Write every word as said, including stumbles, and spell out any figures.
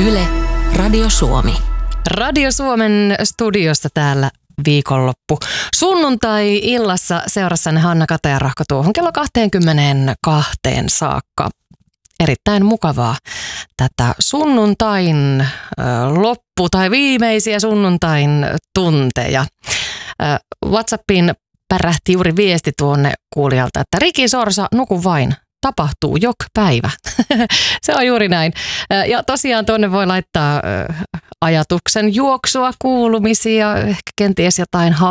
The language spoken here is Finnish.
Yle, Radio Suomi. Radio Suomen studiosta täällä viikonloppu. Sunnuntai-illassa seurassanne Hanna Katajarahko tuohon kello kaksikymmentäkaksi saakka. Erittäin mukavaa tätä sunnuntain ö, loppu- tai viimeisiä sunnuntain tunteja. Ö, WhatsAppiin pärähti juuri viesti tuonne kuulijalta, että Riki Sorsa, nuku vain. Tapahtuu jok päivä. Se on juuri näin. Ja tosiaan tuonne voi laittaa ajatuksen juoksua, kuulumisia, ehkä kenties jotain